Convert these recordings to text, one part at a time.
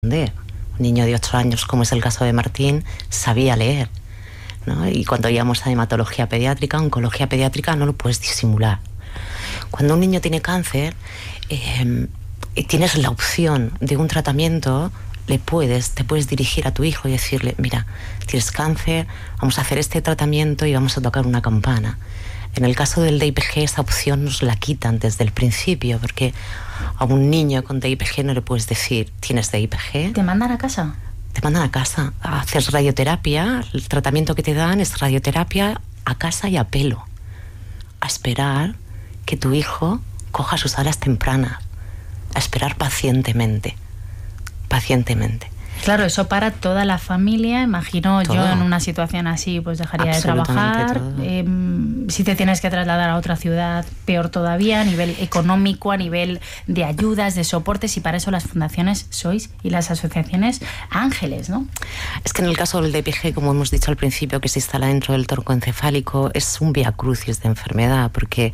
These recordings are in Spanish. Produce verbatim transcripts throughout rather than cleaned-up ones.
Un niño de ocho años, como es el caso de Martín, sabía leer, ¿no? Y cuando íbamos a hematología pediátrica, oncología pediátrica, no lo puedes disimular. Cuando un niño tiene cáncer, eh, tienes la opción de un tratamiento, le puedes, te puedes dirigir a tu hijo y decirle, mira, tienes cáncer, vamos a hacer este tratamiento y vamos a tocar una campana. En el caso del D I P G, esa opción nos la quitan desde el principio, porque a un niño con D I P G no le puedes decir, tienes D I P G. ¿Te mandan a casa? Te mandan a casa. Haces radioterapia, el tratamiento que te dan es radioterapia a casa y a pelo. A esperar que tu hijo coja sus alas tempranas. A esperar pacientemente. Pacientemente. Claro, eso para toda la familia. Imagino todo. Yo en una situación así pues dejaría de trabajar. Eh, si te tienes que trasladar a otra ciudad, peor todavía, a nivel económico, a nivel de ayudas, de soportes, y para eso las fundaciones sois y las asociaciones ángeles, ¿no? Es que en el caso del D I P G, como hemos dicho al principio, que se instala dentro del tronco encefálico, es un vía crucis de enfermedad, porque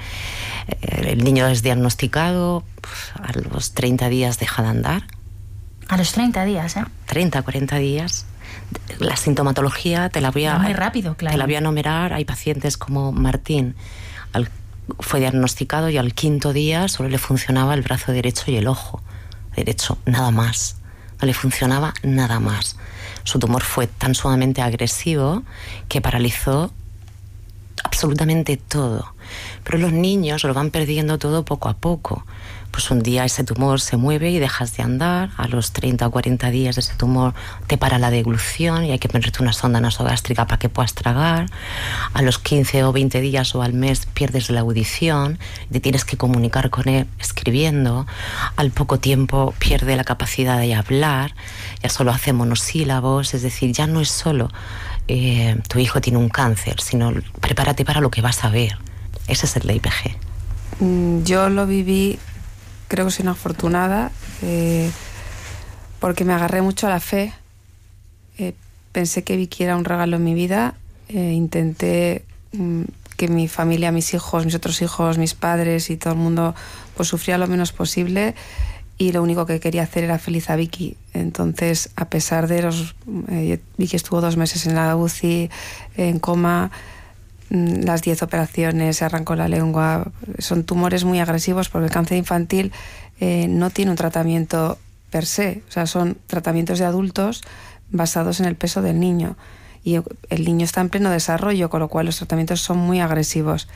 el niño es diagnosticado, a los treinta días deja de andar. A los treinta días, ¿eh? treinta, cuarenta días. La sintomatología te la voy a... muy rápido, claro. Te la voy a enumerar. Hay pacientes como Martín, al, fue diagnosticado y al quinto día solo le funcionaba el brazo derecho y el ojo derecho, nada más. No le funcionaba nada más. Su tumor fue tan sumamente agresivo que paralizó absolutamente todo. Pero los niños lo van perdiendo todo poco a poco. Pues un día ese tumor se mueve y dejas de andar. A los treinta o cuarenta días de ese tumor te para la deglución y hay que ponerte una sonda nasogástrica para que puedas tragar. A los quince o veinte días o al mes pierdes la audición, te tienes que comunicar con él escribiendo. Al poco tiempo pierde la capacidad de hablar, ya solo hace monosílabos. Es decir, ya no es solo eh, tu hijo tiene un cáncer, sino prepárate para lo que vas a ver. Ese es el D I P G. Yo lo viví, creo que soy una afortunada, eh, porque me agarré mucho a la fe. Eh, pensé que Vicky era un regalo en mi vida. Eh, intenté mm, que mi familia, mis hijos, mis otros hijos, mis padres y todo el mundo pues sufriera lo menos posible, y lo único que quería hacer era feliz a Vicky. Entonces, a pesar de los... Eh, Vicky estuvo dos meses en la U C I, en coma, las diez operaciones, se arrancó la lengua. Son tumores muy agresivos porque el cáncer infantil eh, no tiene un tratamiento per se, o sea, son tratamientos de adultos basados en el peso del niño, y el niño está en pleno desarrollo, con lo cual los tratamientos son muy agresivos.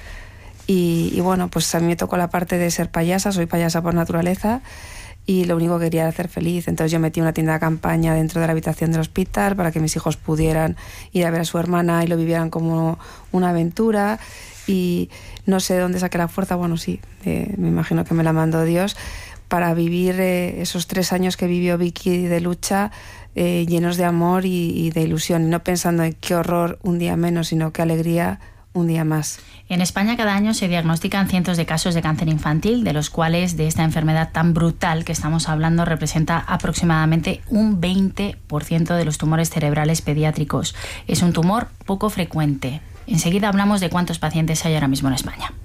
Y, y bueno, pues a mí me tocó la parte de ser payasa, soy payasa por naturaleza, y lo único que quería era hacer feliz. Entonces yo metí una tienda de campaña dentro de la habitación del hospital para que mis hijos pudieran ir a ver a su hermana y lo vivieran como una aventura. Y no sé de dónde saqué la fuerza, bueno, sí, eh, me imagino que me la mandó Dios, para vivir eh, esos tres años que vivió Vicky de lucha, eh, llenos de amor y, y de ilusión, y no pensando en qué horror un día menos, sino qué alegría un día más. En España cada año se diagnostican cientos de casos de cáncer infantil, de los cuales de esta enfermedad tan brutal que estamos hablando representa aproximadamente un veinte por ciento de los tumores cerebrales pediátricos. Es un tumor poco frecuente. Enseguida hablamos de cuántos pacientes hay ahora mismo en España.